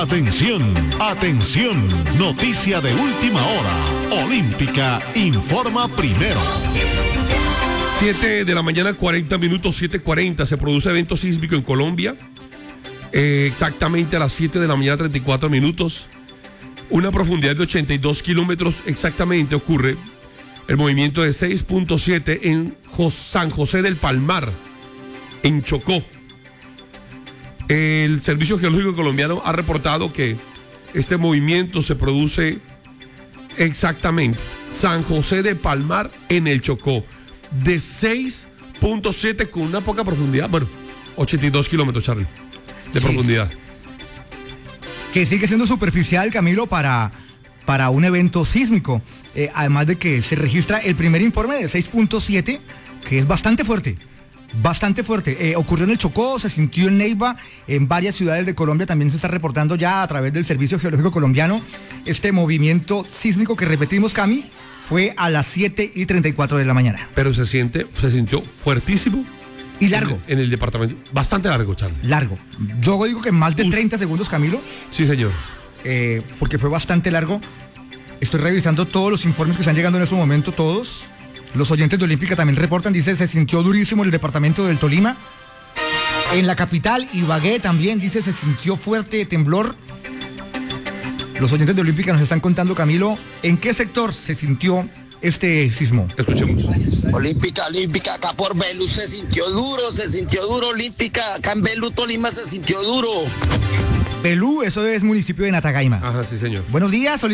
Atención, atención, noticia de última hora. Olímpica informa primero. 7 de la mañana, 40 minutos, 7:40. Se produce evento sísmico en Colombia. Exactamente a las 7 de la mañana, 34 minutos. Una profundidad de 82 kilómetros exactamente ocurre el movimiento de 6.7 en San José del Palmar, en Chocó. El Servicio Geológico Colombiano ha reportado que este movimiento se produce exactamente San José de Palmar en el Chocó, de 6.7 con una poca profundidad, bueno, 82 kilómetros, Charlie, de profundidad. Que sigue siendo superficial, Camilo, para un evento sísmico. Además de que se registra el primer informe de 6.7, que es bastante fuerte. Bastante fuerte. Ocurrió en el Chocó, se sintió en Neiva, en varias ciudades de Colombia también se está reportando ya a través del Servicio Geológico Colombiano. Este movimiento sísmico que repetimos, Cami, fue a las 7:34 de la mañana. Pero se sintió fuertísimo. Y largo. En el departamento. Bastante largo, Charlie. Largo. Yo digo que más de 30 segundos, Camilo. Sí, señor. Porque fue bastante largo. Estoy revisando todos los informes que están llegando en este momento, todos. Los oyentes de Olímpica también reportan, dice, se sintió durísimo en el departamento del Tolima. En la capital, Ibagué también, dice, se sintió fuerte temblor. Los oyentes de Olímpica nos están contando, Camilo, en qué sector se sintió este sismo. Escuchemos. Olímpica, acá por Belú se sintió duro, Olímpica, acá en Belú, Tolima se sintió duro. Belú, eso es municipio de Natagaima. Ajá, sí, señor. Buenos días,